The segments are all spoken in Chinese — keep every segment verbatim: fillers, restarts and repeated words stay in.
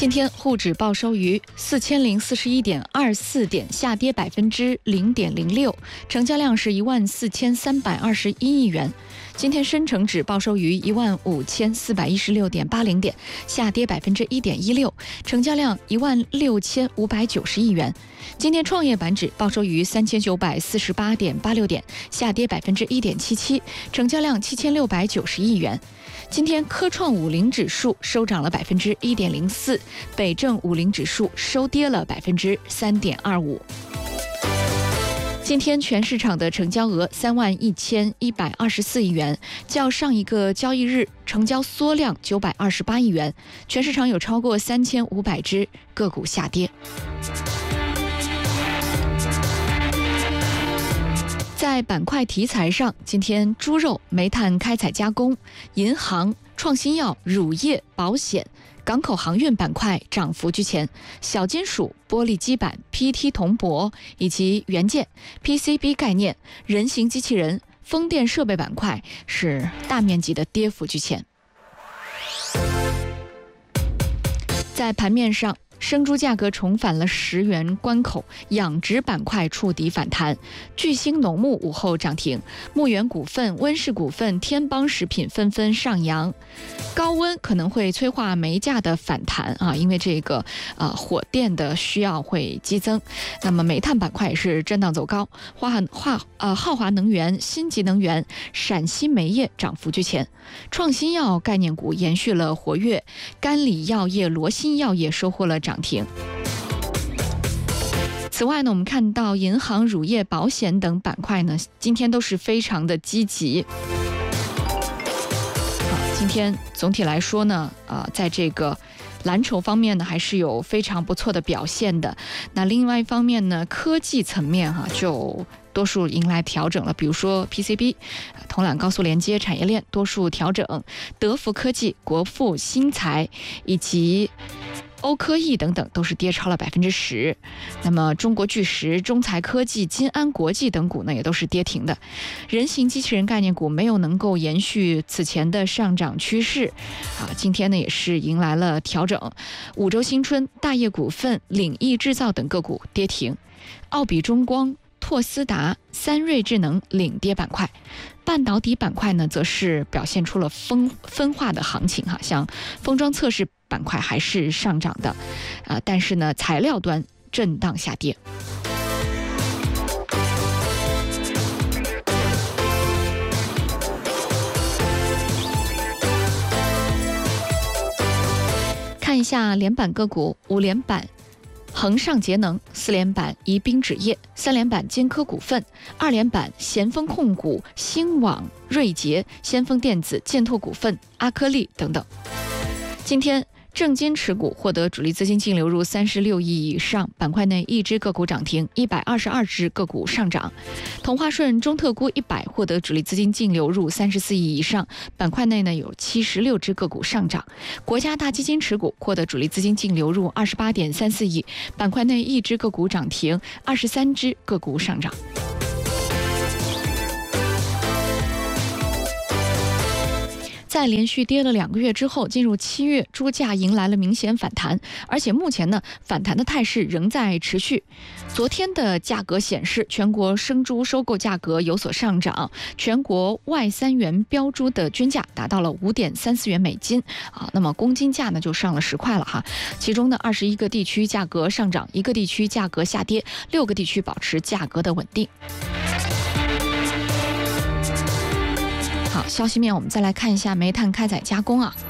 今天沪指报收于四千零四十一点二四点，下跌百分之零点零六，成交量是一万四千三百二十一亿元。今天深成指报收于一万五千四百一十六点八零点，下跌百分之一点一六，成交量一万六千五百九十亿元。今天创业板指报收于三千九百四十八点八六点，下跌百分之一点七七，成交量七千六百九十亿元。今天科创五零指数收涨了百分之一点零四，北证五零指数收跌了百分之三点二五。今天全市场的成交额三万一千一百二十四亿元，较上一个交易日成交缩量九百二十八亿元，全市场有超过三千五百只个股下跌。在板块题材上，今天猪肉、煤炭开采加工、银行、创新药、乳业、保险、港口航运板块涨幅居前，小金属、玻璃基板、P T 铜箔以及元件、P C B 概念、人形机器人、风电设备板块是大面积的跌幅居前。在盘面上，生猪价格重返了十元关口，养殖板块触底反弹，巨星农牧午后涨停，牧原股份、温氏股份、天邦食品纷纷上扬。高温可能会催化煤价的反弹啊，因为这个呃火电的需要会激增。那么煤炭板块也是震荡走高，华华呃浩华能源、新极能源、陕西煤业涨幅居前，创新药概念股延续了活跃，甘李药业、罗新药业收获了涨停。此外呢，我们看到银行、乳业、保险等板块呢，今天都是非常的积极。今天总体来说呢，呃，在这个蓝筹方面呢，还是有非常不错的表现的。那另外一方面呢，科技层面哈、啊，就多数迎来调整了，比如说 P C B、铜缆高速连接产业链多数调整，德福科技、国富新材以及欧科技等等都是跌超了百分之十。那么中国巨石、中材科技、金安国际等股呢，也都是跌停的。人形机器人概念股没有能够延续此前的上涨趋势啊，今天呢也是迎来了调整。五洲新春、大业股份、领益制造等个股跌停，奥比中光、拓思达、三瑞智能领跌板块。半导体板块呢，则是表现出了分分化的行情哈，像封装测试板块还是上涨的，啊、呃，但是呢，材料端震荡下跌。看一下连板个股，五连板恒上节能，四连板宜宾纸业，三连板坚科股份，二连板咸丰控股、兴网、瑞捷、先锋电子、建拓股份、阿科力等等。今天正金持股获得主力资金净流入三十六亿以上，板块内一只个股涨停，一百二十二只个股上涨。同花顺、中特估一百获得主力资金净流入三十四亿以上，板块内呢有七十六只个股上涨。国家大基金持股获得主力资金净流入二十八点三四亿，板块内一只个股涨停，二十三只个股上涨。在连续跌了两个月之后，进入七月，猪价迎来了明显反弹，而且目前呢，反弹的态势仍在持续。昨天的价格显示，全国生猪收购价格有所上涨，全国外三元标猪的均价达到了五点三四元美金啊，那么公斤价呢就上了十块了哈。其中呢，二十一个地区价格上涨，一个地区价格下跌，六个地区保持价格的稳定。好，消息面我们再来看一下煤炭开采加工啊。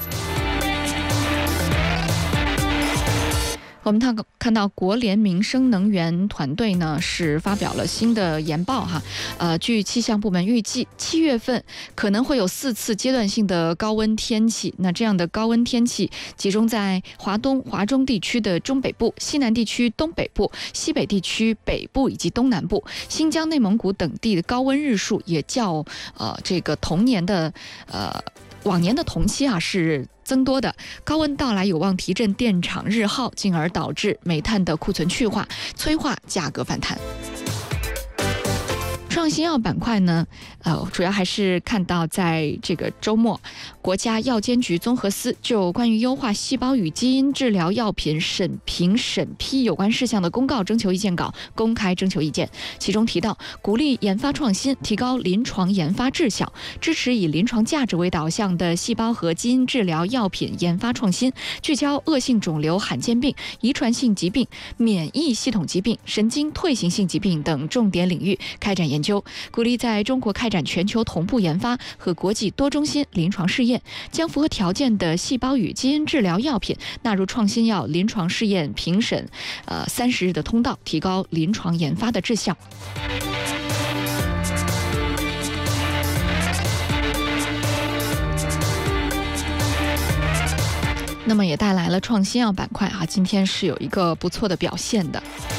我们看看到国联民生能源团队呢是发表了新的研报哈，呃，据气象部门预计，七月份可能会有四次阶段性的高温天气。那这样的高温天气集中在华东、华中地区的中北部、西南地区东北部、西北地区北部以及东南部、新疆、内蒙古等地的高温日数也较呃这个同年的呃往年的同期啊是增多的，高温到来有望提振电厂日耗，进而导致煤炭的库存去化，催化价格反弹。 创新药板块呢，呃，主要还是看到在这个周末，国家药监局综合司就关于优化细胞与基因治疗药品审评审批有关事项的公告征求意见稿公开征求意见，其中提到，鼓励研发创新，提高临床研发质效，支持以临床价值为导向的细胞和基因治疗药品研发创新，聚焦恶性肿瘤、罕见病、遗传性疾病、免疫系统疾病、神经退行性疾病等重点领域开展研究，鼓励在中国开展全球同步研发和国际多中心临床试验，将符合条件的细胞与基因治疗药品纳入创新药临床试验评审，呃三十日的通道，提高临床研发的质效。那么也带来了创新药板块啊，今天是有一个不错的表现的。